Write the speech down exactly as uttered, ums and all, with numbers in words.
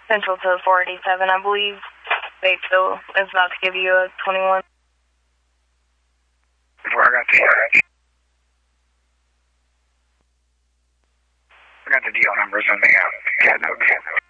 Central to four eighty-seven, I believe. They still is about to give you a twenty-one. Where I got the, I got the deal numbers on the uh, cat note.